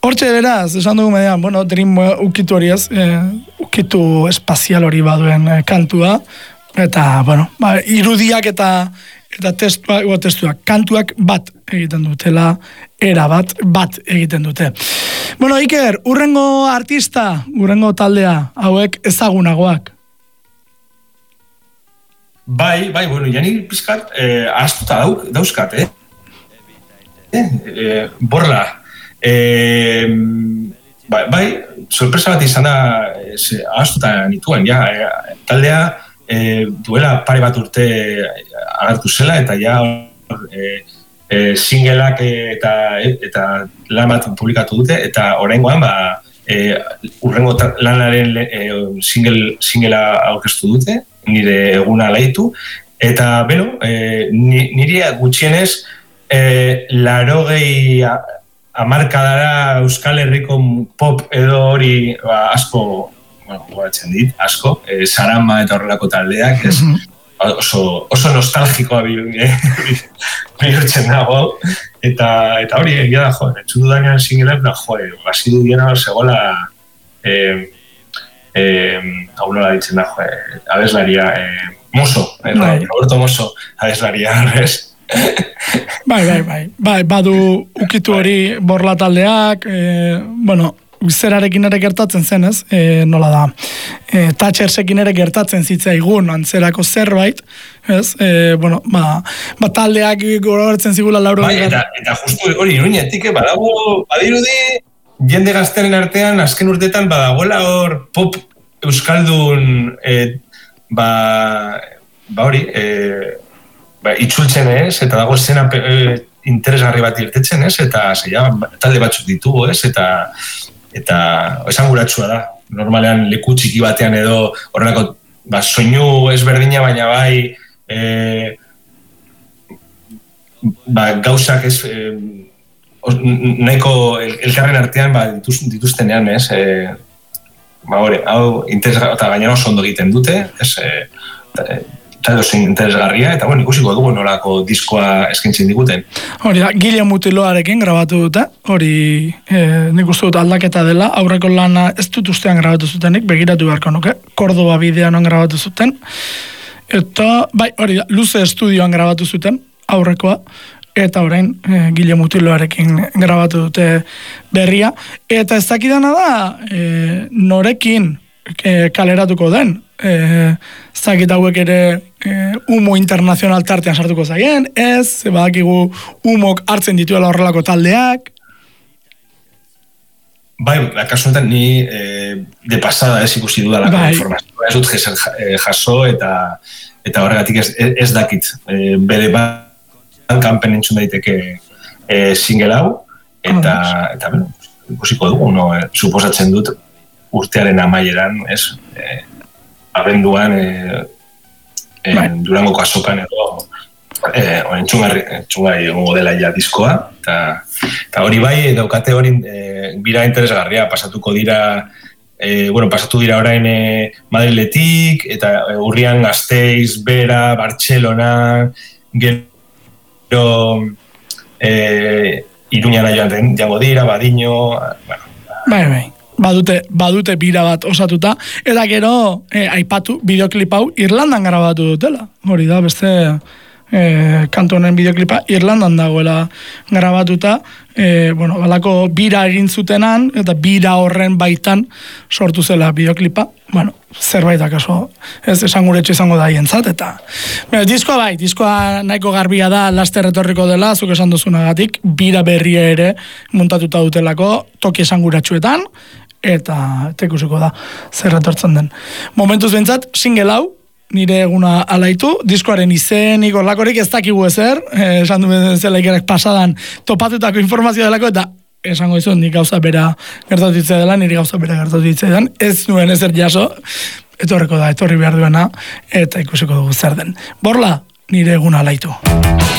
Hortxe beraz, esan dugu median, bueno, Dream ukitu hori ez, ukitu espazial hori baduen kantua, eta, bueno, irudiak eta testuak, kantuak bat egiten dutela, era bat egiten dute. Bueno, Iker, urrengo artista, urrengo taldea, hauek ezagunagoak. Bai, bueno, janik pizkat, ahaztuta dauzkat, Borla. Bai, sorpresa bat izan da ahaztuta nituen, taldea duela pare bat urte agertu zela, eta singleak eta lan bat publikatu dute, eta oraingoan urrengo lanaren singlea aurkeztu dute, nire eguna alaitu, eta beno, niri gutxienez 80 hamarkadara Euskal Herriko pop edo hori asko, goratzen dit, asko, Sarama eta horrelako taldeak, oso nostalgikoa bihurtzen dago, eta hori egia da, entzun dudanean singleak, basi du diena segola, hau nola ditzen da, abeslaria, Mosso, Roberto Mosso, abeslaria, Bai, badu ukitu hori Borla taldeak, bueno, zerarekin ere gertatzen zen, ez? Nola da, Thatchersekin ere gertatzen zitzaigun antzerako zerbait, ez? Bueno, taldeak goratzen zigula lauro. Bai, eta justu hori iruñetik, badago, badirudi, jende gazteren artean, azken urtetan badagoela hor pop euskaldun, hori, itzultzen ez, eta dago zena interesgarri bat irtetzen ez, eta talde batzuk ditugu ez, eta esanguratsua da. Normalean leku txiki batean edo horrelako soinu ezberdina, baina gauzak ez, nahiko elkarren artean dituztenean ez, hau interesgarri, eta gainera oso ondo egiten dute, ez, talde oso interesgarria, eta ikusiko dugu nolako diskoa eskaintzen diguten. Hori da, Gile Mutiloarekin grabatu dute, hori nik uste dut aldaketa dela, aurreko lana ez dut ustean grabatu zutenik, begiratu beharko nuke, Kordoba bidean grabatu zuten, eta bai, hori da, Luze Estudioan grabatu zuten, aurrekoa, eta orain Gile Mutiloarekin grabatu dute berria, eta ez dakidana da, norekin kaleratuko den, zakit hauek ere Humo Internacional tartean sartuko zaien, ez, badakigu Humok hartzen dituela horrelako taldeak. Bai, kasu honetan ni de pasada ez ikusi dudalako informazioa, ez dut jaso eta horregatik ez dakit bere kanpen entzun daiteke single hau, eta ikusiko dugu, suposatzen dut urtearen amaieran, ez, abenduan Durangoko azokan edo entzungarri egongo dela ja diskoa, eta hori bai, daukate hori bira interesgarria, pasatu dira orain Madriletik, eta urrian Gasteiz, Bera, Bartzelona, gero Iruñara joango dira, Badiño, Bai. Badute bira bat osatuta, eta gero aipatu bideoklip hau Irlandan grabatu dutela. Hori da, beste kantu honen bideoklipa Irlandan dagoela grabatuta, balako bira egin zutenan, eta bira horren baitan sortu zela bideoklipa, zerbait akaso, ez esanguretxo izango da hientzat, eta diskoa nahiko garbia da, laster etorriko dela, zuk esan duzunagatik, bira berria ere muntatuta dutelako, toki esanguratsuetan, eta ikusiko da zer etortzen den. Momentuz bentsat, single hau, nire eguna alaitu, diskoaren izenik horlakorik ez dakigu ezer, esan duen zela Ikerak pasadan topatutako informazio delako, eta esango izun nik gauza bera gertatutzea dela, niri gauza bera gertatutzea den, ez nuen ezer jaso, etorri behar duena, eta ikusiko dugu zer den. Borla, nire eguna alaitu.